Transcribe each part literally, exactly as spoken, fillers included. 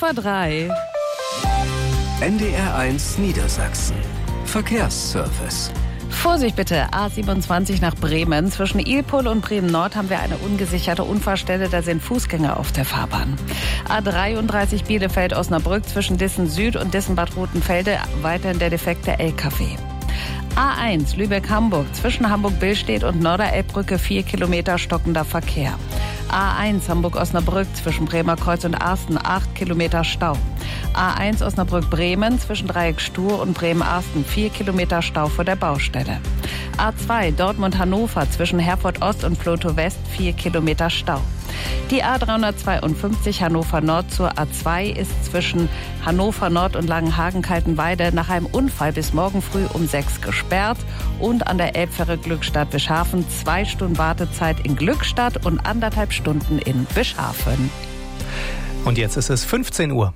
vor drei. N D R eins Niedersachsen. Verkehrsservice. Vorsicht bitte, A siebenundzwanzig nach Bremen. Zwischen Ilpol und Bremen-Nord haben wir eine ungesicherte Unfallstelle. Da sind Fußgänger auf der Fahrbahn. A dreiunddreißig Bielefeld-Osnabrück zwischen Dissen Süd und Dissen-Bad Rotenfelde. Weiterhin der defekte L K W. A eins Lübeck-Hamburg zwischen Hamburg-Billstedt und Norderelbbrücke vier Kilometer stockender Verkehr. A eins Hamburg-Osnabrück zwischen Bremer Kreuz und Arsten acht Kilometer Stau. A eins Osnabrück-Bremen zwischen Dreieck Stur und Bremen-Arsten vier Kilometer Stau vor der Baustelle. A zwei Dortmund-Hannover zwischen Herford Ost und Vlotho West vier Kilometer Stau. Die A dreihundertzweiundfünfzig Hannover Nord zur A zwei ist zwischen Hannover Nord und Langenhagen-Kaltenweide nach einem Unfall bis morgen früh um sechs gesperrt. Und an der Elbfähre Glückstadt-Bischhafen zwei Stunden Wartezeit in Glückstadt und anderthalb Stunden in Bischhafen. Und jetzt ist es fünfzehn Uhr.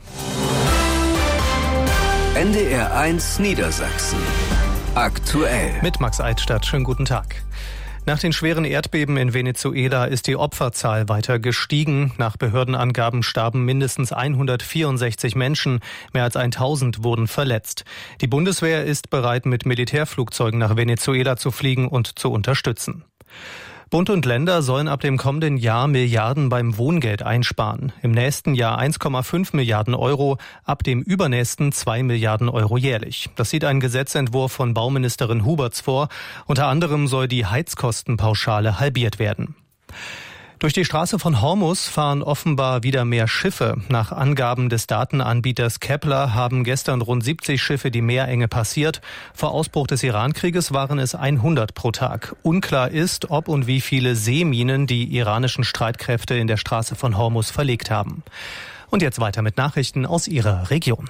N D R eins Niedersachsen. Aktuell. Mit Max Eitstadt. Schönen guten Tag. Nach den schweren Erdbeben in Venezuela ist die Opferzahl weiter gestiegen. Nach Behördenangaben starben mindestens hundertvierundsechzig Menschen. Mehr als tausend wurden verletzt. Die Bundeswehr ist bereit, mit Militärflugzeugen nach Venezuela zu fliegen und zu unterstützen. Bund und Länder sollen ab dem kommenden Jahr Milliarden beim Wohngeld einsparen. Im nächsten Jahr eins Komma fünf Milliarden Euro, ab dem übernächsten zwei Milliarden Euro jährlich. Das sieht ein Gesetzentwurf von Bauministerin Huberts vor. Unter anderem soll die Heizkostenpauschale halbiert werden. Durch die Straße von Hormuz fahren offenbar wieder mehr Schiffe. Nach Angaben des Datenanbieters Kepler haben gestern rund siebzig Schiffe die Meerenge passiert. Vor Ausbruch des Irankrieges waren es hundert pro Tag. Unklar ist, ob und wie viele Seeminen die iranischen Streitkräfte in der Straße von Hormuz verlegt haben. Und jetzt weiter mit Nachrichten aus Ihrer Region.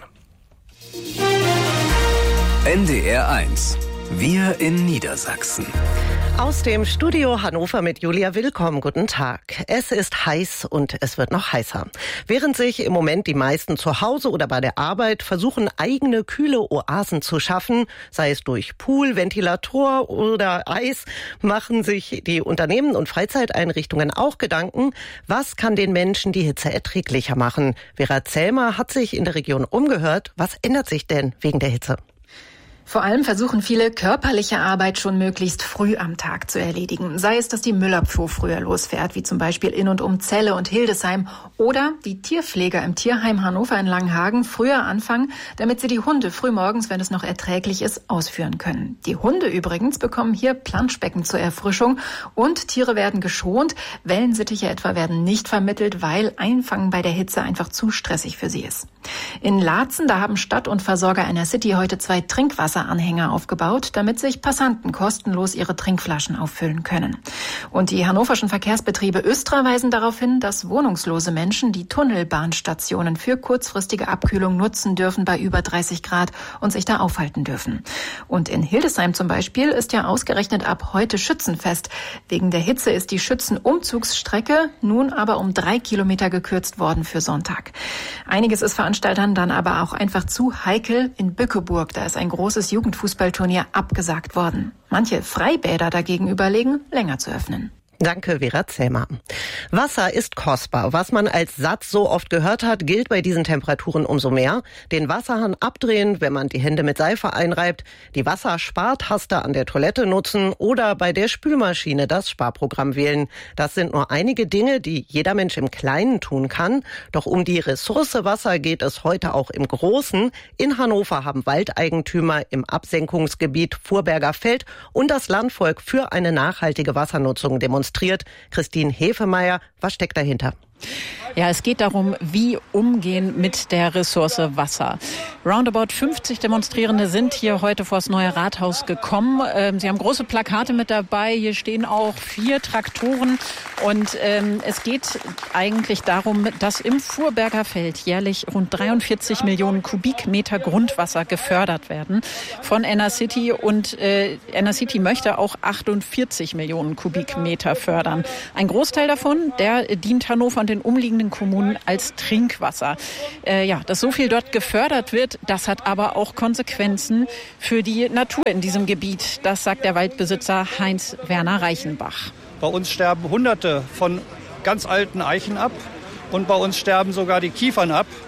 N D R eins. Wir in Niedersachsen. Aus dem Studio Hannover mit Julia Willkomm. Guten Tag. Es ist heiß und es wird noch heißer. Während sich im Moment die meisten zu Hause oder bei der Arbeit versuchen, eigene kühle Oasen zu schaffen, sei es durch Pool, Ventilator oder Eis, machen sich die Unternehmen und Freizeiteinrichtungen auch Gedanken, was kann den Menschen die Hitze erträglicher machen. Vera Zellmer hat sich in der Region umgehört. Was ändert sich denn wegen der Hitze? Vor allem versuchen viele, körperliche Arbeit schon möglichst früh am Tag zu erledigen. Sei es, dass die Müllabfuhr früher losfährt, wie zum Beispiel in und um Celle und Hildesheim. Oder die Tierpfleger im Tierheim Hannover in Langenhagen früher anfangen, damit sie die Hunde frühmorgens, wenn es noch erträglich ist, ausführen können. Die Hunde übrigens bekommen hier Planschbecken zur Erfrischung und Tiere werden geschont. Wellensittiche etwa werden nicht vermittelt, weil Einfangen bei der Hitze einfach zu stressig für sie ist. In Laatzen, da haben Stadt und Versorger Inner City heute zwei Trinkwasseranhänger aufgebaut, damit sich Passanten kostenlos ihre Trinkflaschen auffüllen können. Und die hannoverschen Verkehrsbetriebe Östra weisen darauf hin, dass wohnungslose Menschen die Tunnelbahnstationen für kurzfristige Abkühlung nutzen dürfen bei über dreißig Grad und sich da aufhalten dürfen. Und in Hildesheim zum Beispiel ist ja ausgerechnet ab heute Schützenfest. Wegen der Hitze ist die Schützenumzugsstrecke nun aber um drei Kilometer gekürzt worden für Sonntag. Einiges ist Veranstaltern dann aber auch einfach zu heikel. In Bückeburg, da ist ein großes Jugendfußballturnier abgesagt worden. Manche Freibäder dagegen überlegen, länger zu öffnen. Danke, Vera Zellmer. Wasser ist kostbar. Was man als Satz so oft gehört hat, gilt bei diesen Temperaturen umso mehr. Den Wasserhahn abdrehen, wenn man die Hände mit Seife einreibt, die Wasserspartaste an der Toilette nutzen oder bei der Spülmaschine das Sparprogramm wählen. Das sind nur einige Dinge, die jeder Mensch im Kleinen tun kann. Doch um die Ressource Wasser geht es heute auch im Großen. In Hannover haben Waldeigentümer im Absenkungsgebiet Furberger Feld und das Landvolk für eine nachhaltige Wassernutzung demonstriert. Christine Hefemeyer, was steckt dahinter? Ja, es geht darum, wie umgehen mit der Ressource Wasser. Roundabout fünfzig Demonstrierende sind hier heute vor das neue Rathaus gekommen. Ähm, sie haben große Plakate mit dabei. Hier stehen auch vier Traktoren. Und ähm, es geht eigentlich darum, dass im Furberger Feld jährlich rund dreiundvierzig Millionen Kubikmeter Grundwasser gefördert werden von Inner City. Und äh, Inner City möchte auch achtundvierzig Millionen Kubikmeter fördern. Ein Großteil davon, der dient Hannover und den umliegenden Kommunen als Trinkwasser. Äh, ja, dass so viel dort gefördert wird, das hat aber auch Konsequenzen für die Natur in diesem Gebiet. Das sagt der Waldbesitzer Heinz-Werner Reichenbach. Bei uns sterben Hunderte von ganz alten Eichen ab und bei uns sterben sogar die Kiefern ab.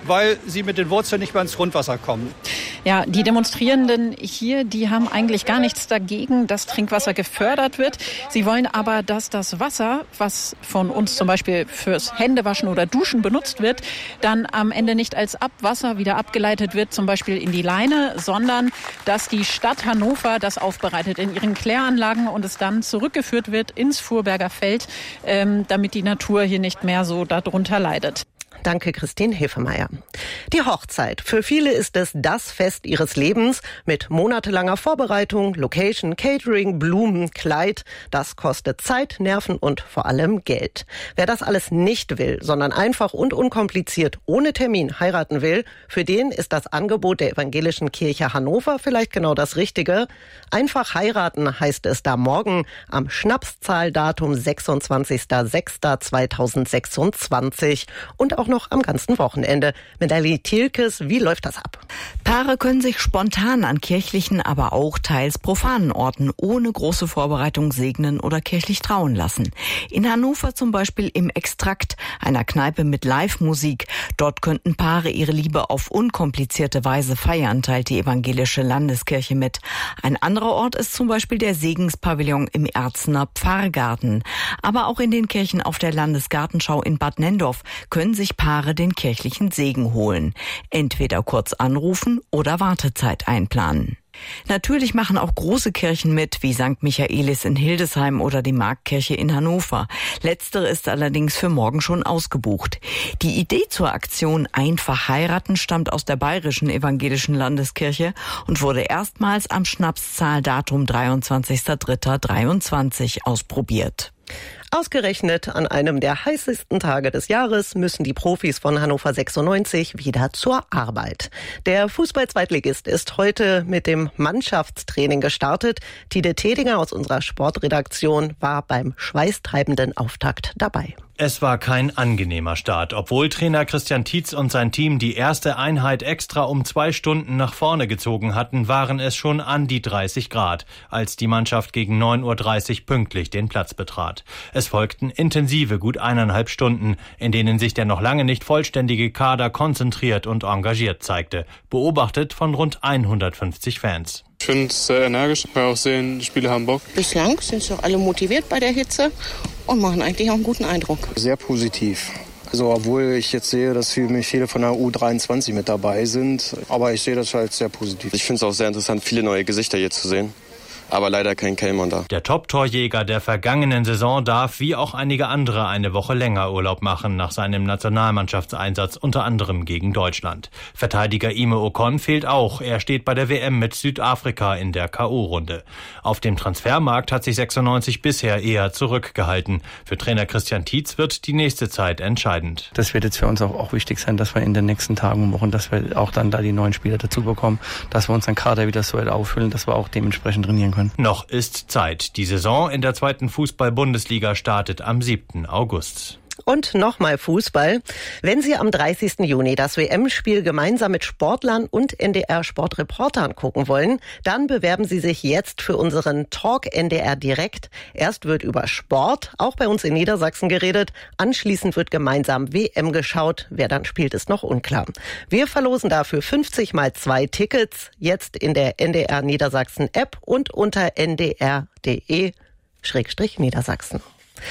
weil sie mit den Wurzeln nicht mehr ins Grundwasser kommen. Ja, die Demonstrierenden hier, die haben eigentlich gar nichts dagegen, dass Trinkwasser gefördert wird. Sie wollen aber, dass das Wasser, was von uns zum Beispiel fürs Händewaschen oder Duschen benutzt wird, dann am Ende nicht als Abwasser wieder abgeleitet wird, zum Beispiel in die Leine, sondern dass die Stadt Hannover das aufbereitet in ihren Kläranlagen und es dann zurückgeführt wird ins Furberger Feld, ähm, damit die Natur hier nicht mehr so darunter leidet. Danke, Christine Hefemeyer. Die Hochzeit. Für viele ist es das Fest ihres Lebens mit monatelanger Vorbereitung, Location, Catering, Blumen, Kleid. Das kostet Zeit, Nerven und vor allem Geld. Wer das alles nicht will, sondern einfach und unkompliziert ohne Termin heiraten will, für den ist das Angebot der Evangelischen Kirche Hannover vielleicht genau das Richtige. Einfach heiraten heißt es da morgen am Schnapszahldatum sechsundzwanzigster sechster zweitausendsechsundzwanzig und auch noch am ganzen Wochenende. Melanie Thielkes, wie läuft das ab? Paare können sich spontan an kirchlichen, aber auch teils profanen Orten ohne große Vorbereitung segnen oder kirchlich trauen lassen. In Hannover zum Beispiel im Extrakt, einer Kneipe mit Live-Musik. Dort könnten Paare ihre Liebe auf unkomplizierte Weise feiern, teilt die Evangelische Landeskirche mit. Ein anderer Ort ist zum Beispiel der Segenspavillon im Erzener Pfarrgarten. Aber auch in den Kirchen auf der Landesgartenschau in Bad Nenndorf können sich Paare den kirchlichen Segen holen. Entweder kurz anrufen oder Wartezeit einplanen. Natürlich machen auch große Kirchen mit, wie Sankt Michaelis in Hildesheim oder die Marktkirche in Hannover. Letztere ist allerdings für morgen schon ausgebucht. Die Idee zur Aktion Einfach heiraten stammt aus der Bayerischen Evangelischen Landeskirche und wurde erstmals am Schnapszahldatum dreiundzwanzigster dritter dreiundzwanzig ausprobiert. Ausgerechnet an einem der heißesten Tage des Jahres müssen die Profis von Hannover sechsundneunzig wieder zur Arbeit. Der Fußball-Zweitligist ist heute mit dem Mannschaftstraining gestartet. Tide Tedinger aus unserer Sportredaktion war beim schweißtreibenden Auftakt dabei. Es war kein angenehmer Start. Obwohl Trainer Christian Tietz und sein Team die erste Einheit extra um zwei Stunden nach vorne gezogen hatten, waren es schon an die dreißig Grad, als die Mannschaft gegen neun Uhr dreißig pünktlich den Platz betrat. Es folgten intensive gut eineinhalb Stunden, in denen sich der noch lange nicht vollständige Kader konzentriert und engagiert zeigte, beobachtet von rund hundertfünfzig Fans. Ich finde es sehr energisch, weil auch sehen, die Spieler haben Bock. Bislang sind sie auch alle motiviert bei der Hitze und machen eigentlich auch einen guten Eindruck. Sehr positiv. Also obwohl ich jetzt sehe, dass viele von der U dreiundzwanzig mit dabei sind, aber ich sehe das halt sehr positiv. Ich finde es auch sehr interessant, viele neue Gesichter hier zu sehen. Aber leider kein Kellmann da. Der Top-Torjäger der vergangenen Saison darf wie auch einige andere eine Woche länger Urlaub machen nach seinem Nationalmannschaftseinsatz, unter anderem gegen Deutschland. Verteidiger Ime Ocon fehlt auch. Er steht bei der W M mit Südafrika in der K O-Runde. Auf dem Transfermarkt hat sich sechsundneunzig bisher eher zurückgehalten. Für Trainer Christian Tietz wird die nächste Zeit entscheidend. Das wird jetzt für uns auch, auch wichtig sein, dass wir in den nächsten Tagen und Wochen, dass wir auch dann da die neuen Spieler dazu bekommen, dass wir unseren Kader wieder so weit auffüllen, dass wir auch dementsprechend trainieren können. Noch ist Zeit. Die Saison in der zweiten Fußball-Bundesliga startet am siebten August. Und nochmal Fußball. Wenn Sie am dreißigsten Juni das W M-Spiel gemeinsam mit Sportlern und N D R-Sportreportern gucken wollen, dann bewerben Sie sich jetzt für unseren Talk N D R Direkt. Erst wird über Sport, auch bei uns in Niedersachsen, geredet. Anschließend wird gemeinsam W M geschaut. Wer dann spielt, ist noch unklar. Wir verlosen dafür fünfzig mal zwei Tickets, jetzt in der N D R Niedersachsen App und unter n d r punkt d e Schrägstrich Niedersachsen.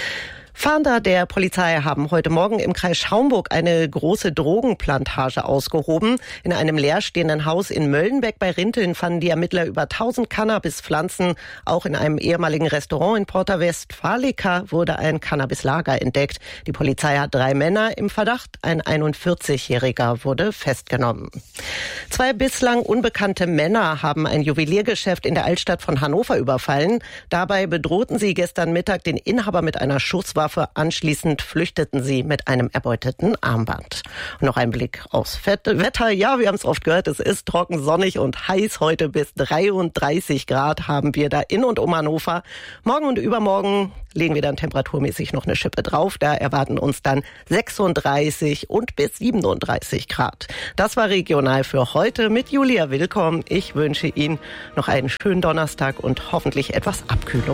Fahnder der Polizei haben heute Morgen im Kreis Schaumburg eine große Drogenplantage ausgehoben. In einem leerstehenden Haus in Möllenbeck bei Rinteln fanden die Ermittler über tausend Cannabispflanzen. Auch in einem ehemaligen Restaurant in Porta Westfalica wurde ein Cannabislager entdeckt. Die Polizei hat drei Männer im Verdacht. Ein einundvierzigjähriger wurde festgenommen. Zwei bislang unbekannte Männer haben ein Juweliergeschäft in der Altstadt von Hannover überfallen. Dabei bedrohten sie gestern Mittag den Inhaber mit einer Schusswaffe. Anschließend flüchteten sie mit einem erbeuteten Armband. Und noch ein Blick aufs Wetter. Ja, wir haben es oft gehört, es ist trocken, sonnig und heiß. Heute bis dreiunddreißig Grad haben wir da in und um Hannover. Morgen und übermorgen legen wir dann temperaturmäßig noch eine Schippe drauf. Da erwarten uns dann sechsunddreißig und bis siebenunddreißig Grad. Das war regional für heute mit Julia Willkomm. Ich wünsche Ihnen noch einen schönen Donnerstag und hoffentlich etwas Abkühlung.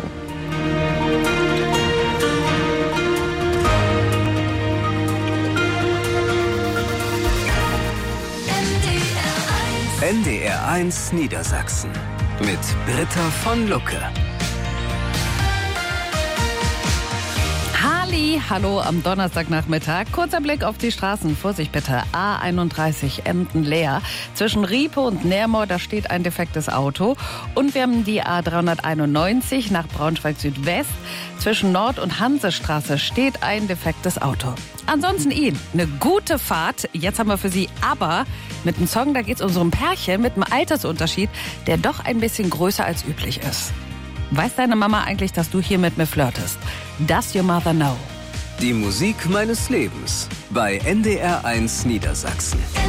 N D R eins Niedersachsen mit Britta von Lucke. Halli, hallo am Donnerstagnachmittag. Kurzer Blick auf die Straßen. Vorsicht bitte, A einunddreißig Emden leer. Zwischen Riepe und Nermoor, da steht ein defektes Auto. Und wir haben die A dreihunderteinundneunzig nach Braunschweig Südwest. Zwischen Nord- und Hansestraße steht ein defektes Auto. Ansonsten Ihnen eine gute Fahrt. Jetzt haben wir für Sie aber mit einem Song, da geht es um so ein Pärchen mit einem Altersunterschied, der doch ein bisschen größer als üblich ist. Weiß deine Mama eigentlich, dass du hier mit mir flirtest? Does your mother know? Die Musik meines Lebens bei N D R eins Niedersachsen.